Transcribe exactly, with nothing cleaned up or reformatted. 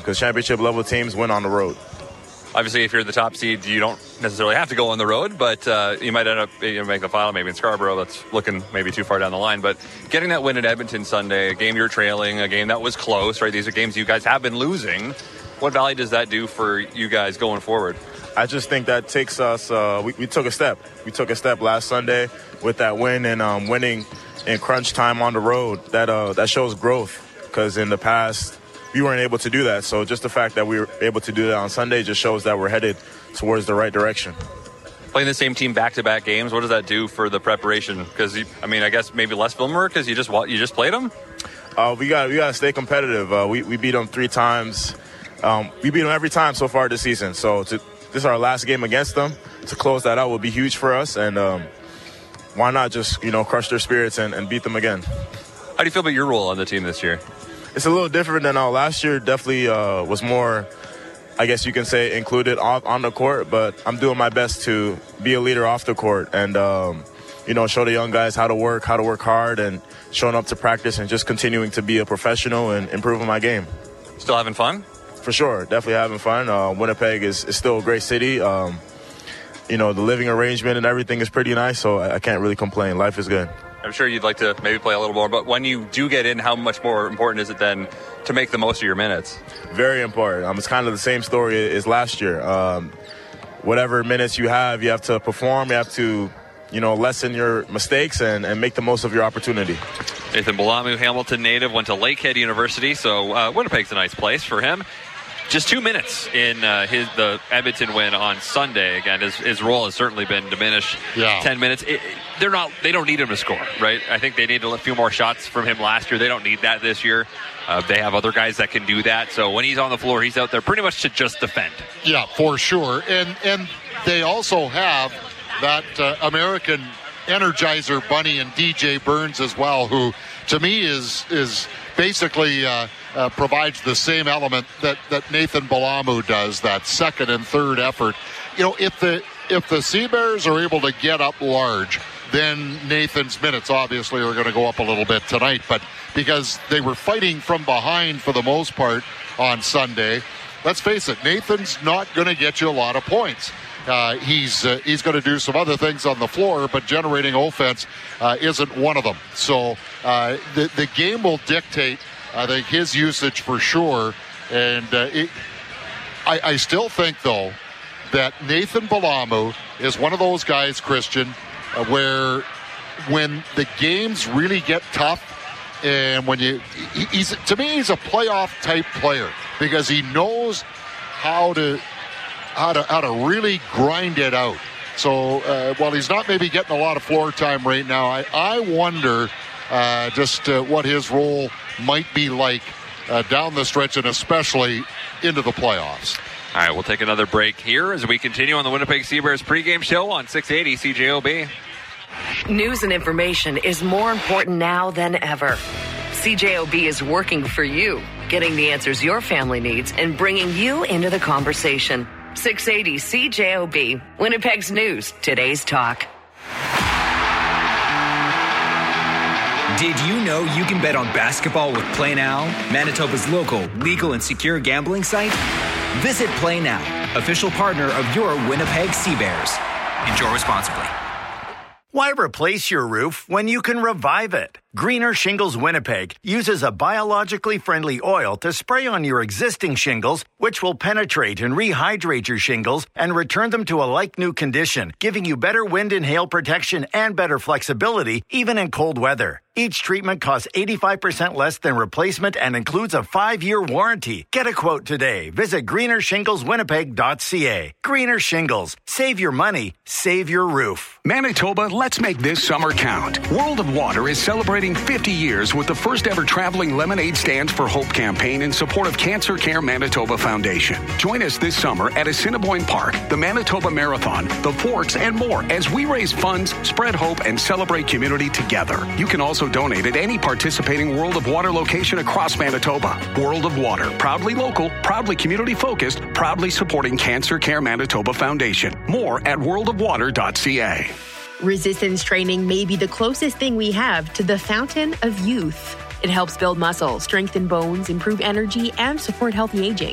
because championship level teams win on the road. Obviously, if you're the top seed, you don't necessarily have to go on the road, but uh, you might end up you know, make the final maybe in Scarborough. That's looking maybe too far down the line. But getting that win at Edmonton Sunday, a game you're trailing, a game that was close, right? These are games you guys have been losing. What value does that do for you guys going forward? I just think that takes us, uh, we, we took a step. We took a step last Sunday with that win and um, winning in crunch time on the road. That, uh, that shows growth, because in the past, we weren't able to do that. So just the fact that we were able to do that on Sunday just shows that we're headed towards the right direction. Playing the same team back-to-back games, what does that do for the preparation? Because, I mean, I guess maybe less film work because you just you just played them? Uh, we got we got to stay competitive. Uh, we, we beat them three times. Um, we beat them every time so far this season. So to, this is our last game against them. To close that out will be huge for us. And um, why not just, you know, crush their spirits and, and beat them again? How do you feel about your role on the team this year? It's a little different than uh, last year. Definitely uh, was more, I guess you can say, included off, on the court. But I'm doing my best to be a leader off the court and, um, you know, show the young guys how to work, how to work hard, and showing up to practice and just continuing to be a professional and improving my game. Still having fun? For sure. Definitely having fun. Uh, Winnipeg is, is still a great city. Um, you know, the living arrangement and everything is pretty nice, so I, I can't really complain. Life is good. I'm sure you'd like to maybe play a little more, but when you do get in, how much more important is it then to make the most of your minutes? Very important. Um, it's kind of the same story as last year. Um, whatever minutes you have, you have to perform. You have to, you know, lessen your mistakes and, and make the most of your opportunity. Nathan Balamu, Hamilton native, went to Lakehead University, so uh, Winnipeg's a nice place for him. Just two minutes in uh, his the Edmonton win on Sunday. Again, his, his role has certainly been diminished. Yeah. Ten minutes. It, they're not. They don't need him to score, right? I think they need a few more shots from him last year. They don't need that this year. Uh, they have other guys that can do that. So when he's on the floor, he's out there pretty much to just defend. Yeah, for sure. And and they also have that uh, American Energizer Bunny and D J Burns as well, who to me is is basically. Uh, Uh, provides the same element that, that Nathan Balamu does, that second and third effort. You know, if the if the Sea Bears are able to get up large, then Nathan's minutes obviously are going to go up a little bit tonight. But because they were fighting from behind for the most part on Sunday, let's face it, Nathan's not going to get you a lot of points. Uh, he's uh, he's going to do some other things on the floor, but generating offense uh, isn't one of them. So uh, the the game will dictate, I think, his usage for sure. And uh, it, I, I still think, though, that Nathan Balamu is one of those guys, Christian, uh, where when the games really get tough, and when you, he, he's to me, he's a playoff type player because he knows how to how to how to really grind it out. So uh, while he's not maybe getting a lot of floor time right now, I I wonder uh, just uh, what his role might be like uh, down the stretch and especially into the playoffs. All right, we'll take another break here as we continue on the Winnipeg Sea Bears pregame show on six eighty C J O B. News and information is more important now than ever. C J O B is working for you, getting the answers your family needs and bringing you into the conversation. six eighty C J O B, Winnipeg's news, today's talk. Did you know you can bet on basketball with Play Now, Manitoba's local, legal, and secure gambling site? Visit Play Now, official partner of your Winnipeg Sea Bears. Enjoy responsibly. Why replace your roof when you can revive it? Greener Shingles Winnipeg uses a biologically friendly oil to spray on your existing shingles, which will penetrate and rehydrate your shingles and return them to a like-new condition, giving you better wind and hail protection and better flexibility, even in cold weather. Each treatment costs eighty-five percent less than replacement and includes a five-year warranty. Get a quote today. Visit greener shingles winnipeg dot c a. Greener Shingles. Save your money. Save your roof. Manitoba, let's make this summer count. World of Water is celebrating fifty years with the first ever traveling Lemonade Stands for Hope campaign in support of Cancer Care Manitoba Foundation. Join us this summer at Assiniboine Park, the Manitoba Marathon, the Forks, and more as we raise funds, spread hope, and celebrate community together. You can also donate at any participating World of Water location across Manitoba. World of Water, proudly local, proudly community-focused, proudly supporting Cancer Care Manitoba Foundation. More at world of water dot c a. Resistance training may be the closest thing we have to the fountain of youth. It helps build muscle, strengthen bones, improve energy, and support healthy aging.